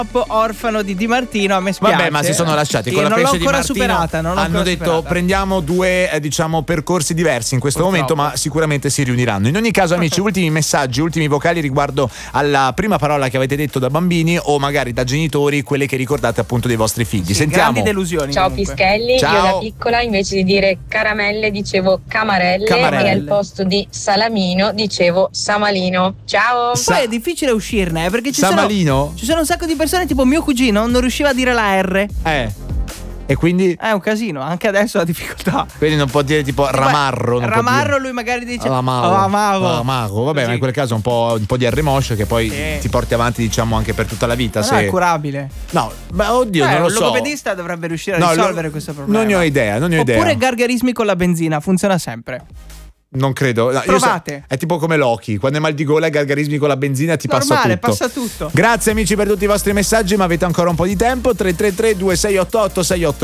orfano di Di Martino, a me spiace. Vabbè, ma si sono lasciati con la pesce di Martino. Hanno detto prendiamo due percorsi diversi in questo momento, ma sicuramente si riuniranno. In ogni caso, amici, ultimi messaggi, ultimi vocali riguardo alla prima parola che avete detto da bambini o magari da genitori, quelle che ricordate appunto dei vostri figli. Sentiamo. Grandi delusioni. Ciao comunque. Pischelli, Ciao. io da piccola invece di dire caramelle dicevo camarelle. E al posto di salamino dicevo samalino. Ciao. Poi è difficile uscirne, perché ci sono un sacco di persone, tipo mio cugino non riusciva a dire la R. E quindi è un casino, anche adesso ha difficoltà. Quindi non può dire tipo ramarro. Ramarro, lui magari dice amago. Vabbè, ma in quel caso un po' di R-moscio che poi ti porti avanti, diciamo, anche per tutta la vita. Non è curabile. No, ma oddio, non lo so. Un logopedista dovrebbe riuscire a risolvere questo problema. Non ne ho idea. Oppure gargarismi con la benzina, funziona sempre. Non credo. No, provate. È tipo come Loki, quando hai mal di gola e gargarismi con la benzina ti normale, passa tutto. Grazie amici per tutti i vostri messaggi, ma avete ancora un po' di tempo. 333 2688 688